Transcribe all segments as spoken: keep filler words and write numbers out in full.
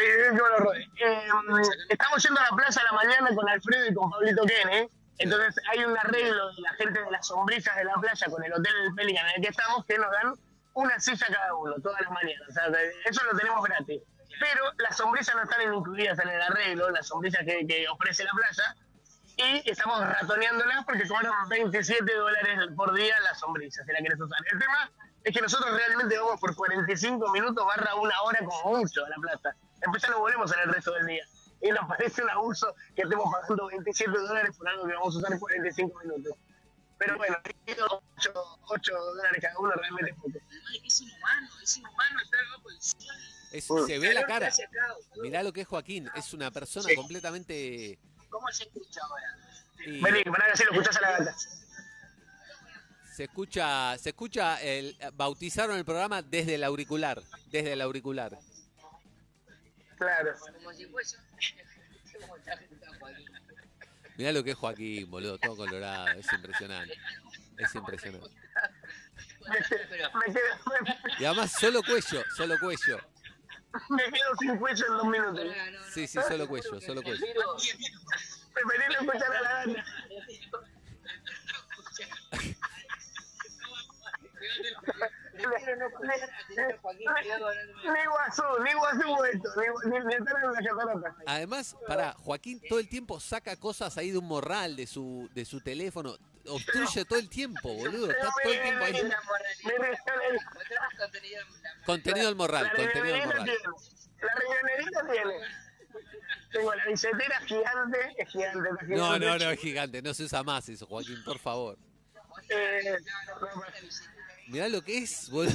Eh, bueno, eh, estamos yendo a la plaza a la mañana con Alfredo y con Pablito Kene. Entonces hay un arreglo de la gente de las sombrillas de la playa con el Hotel Pelican en el que estamos, que nos dan una silla cada uno, todas las mañanas. O sea, eso lo tenemos gratis. Pero las sombrillas no están incluidas en el arreglo, las sombrillas que, que ofrece la playa. Y estamos ratoneándolas porque cobran veintisiete dólares por día las sombrillas, si la querés usar. El tema es que nosotros realmente vamos por cuarenta y cinco minutos barra una hora como mucho a la plaza. Después ya no volvemos en el resto del día. Y nos parece un abuso que estemos pagando veintisiete dólares por algo que vamos a usar en cuarenta y cinco minutos. Pero bueno, ocho dólares cada uno realmente es poco. Es inhumano, es inhumano estar abajo del sol. Es, se ve la cara. Mirá lo que es Joaquín. Es una persona sí. completamente... ¿Cómo se escucha ahora? Sí. Vení, para que así lo escuchás a la gata. Se escucha, se escucha, el, bautizaron el programa desde el auricular, desde el auricular. Claro. Como si fuese... Mirá lo que es Joaquín, boludo, todo colorado, es impresionante, es impresionante. Y además solo cuello, solo cuello. Me quedo sin cuello en dos minutos. Sí, sí, solo cuello, solo cuello. Preferí no escuchar a la gana. Ni guazú, ni guazú esto, ni, ni estar en la catarata. Además, pará, Joaquín todo el tiempo saca cosas ahí de un morral, de su, de su teléfono. Obstruye todo el tiempo, boludo. Está todo el tiempo ahí. Contenido al morral, contenido al morral. La riñonerita tiene. Tengo la billetera gigante, es gigante. No, no, no, es gigante. No se usa más eso, Joaquín, por favor. Eh, Mirá lo que es, boludo.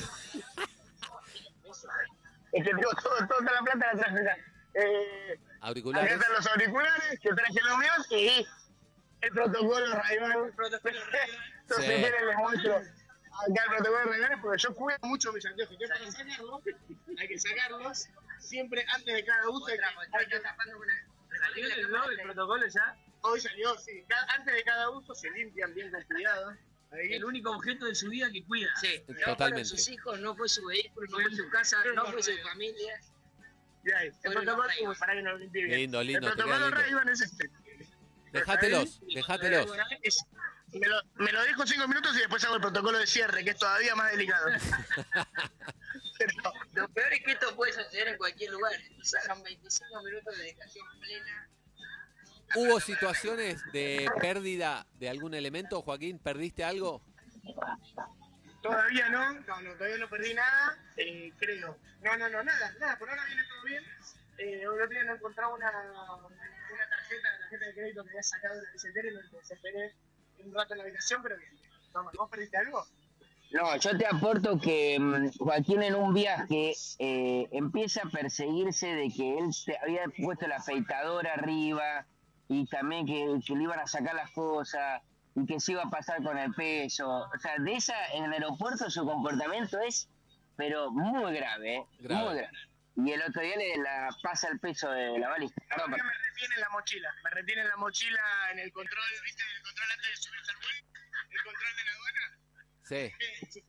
Es que tengo todo, toda la plata la traje acá. Eh, auriculares. Acá están los auriculares, que traje los míos, y el protocolo Ray-Ban. Entonces, sí. Si quieren les muestro acá el protocolo Ray-Ban, porque yo cuido mucho mis anteojos. Yo para sacarlos, hay que sacarlos siempre antes de cada uso. Hay que, hay que tapando una... ¿No? El protocolo ya hoy salió, sí. Antes de cada uso se limpian bien con cuidado. Ahí. El único objeto de su vida que cuida. Sí, totalmente. No fue sus hijos, no fue su vehículo, no fue su casa, no fue su familia. Ya, el protocolo, para que no lo limpie bien. Lindo, lindo. El protocolo Ray-Ban es este. Dejátelos, dejátelos. Me lo, me lo dejo cinco minutos y después hago el protocolo de cierre, que es todavía más delicado. Pero lo peor es que esto puede suceder en cualquier lugar. Son veinticinco minutos de dedicación plena. ¿Hubo situaciones de pérdida de algún elemento, Joaquín? ¿Perdiste algo? Todavía no, no, no todavía no perdí nada, eh, creo. No, no, no, nada, nada, por ahora viene todo bien. Eh, hoy otro día no encontraba una, una tarjeta, la tarjeta de crédito que había sacado de la billetera y me desesperé un rato en la habitación, pero bien. Toma, ¿vos perdiste algo? No, yo te aporto que um, Joaquín en un viaje eh, empieza a perseguirse de que él se había puesto la afeitadora arriba y también que, que le iban a sacar las cosas y que se iba a pasar con el peso. O sea, de esa, en el aeropuerto su comportamiento es, pero muy grave, ¿eh? Grave. Muy grave. Y el otro día le la pasa el peso de la valija. Perdón, me retiene la mochila, me retiene la mochila en el control, ¿viste? El control antes de subirse al vuelo, el control de la aduana. Sí.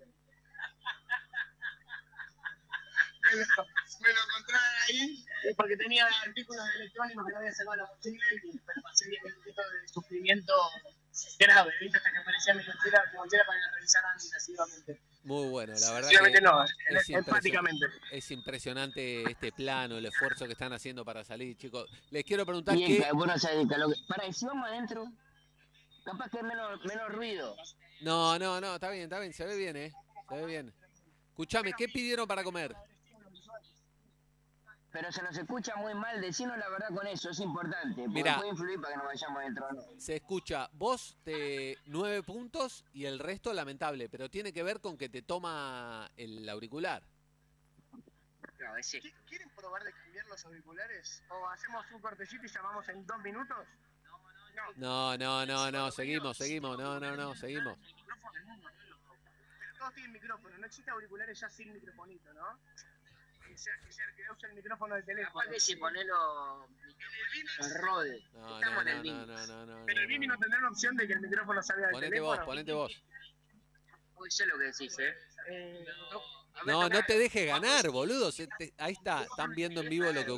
Me lo, me lo encontraron ahí porque tenía artículos electrónicos que no había sacado la mochila y me lo pasé diez minutitos de sufrimiento grave, ¿viste? Hasta que aparecía mi mochila, mi mochila para que la revisaran asiduamente. Muy bueno, la verdad que no, es empáticamente. Es impresionante este plano, el esfuerzo que están haciendo para salir, chicos. Les quiero preguntar Bien, qué... bueno, o sea, lo que... Para, si vamos adentro, capaz que es menos, menos ruido. No, no, no, está bien, está bien, se ve bien, ¿eh? Se ve bien. Escuchame, ¿qué pidieron para comer? Pero se nos escucha muy mal, decinos la verdad con eso, es importante, porque Mirá, puede influir para que nos vayamos dentro, ¿no? Se escucha, vos te nueve puntos y el resto lamentable, pero tiene que ver con que te toma el auricular. No, es cierto. ¿Quieren probar de cambiar los auriculares? ¿O hacemos un cortecito y llamamos en dos minutos? No, no, no, no, seguimos, seguimos, no, no, no, seguimos. Pero todos tienen micrófono, no existe auriculares ya sin microfonito, ¿no? Que sea, que sea, que use el micrófono del teléfono. Capaz que si ponelo al rode. No, Estamos no, en el no, BIM. no, no, no, Pero el Vini no tendrá la opción de que el micrófono salga del Ponete teléfono. vos, ponete vos. Uy, sé lo que decís, ¿eh? eh no, a ver, No, toca. no te dejes ganar, boludo. Se te- ahí está, están viendo en vivo lo que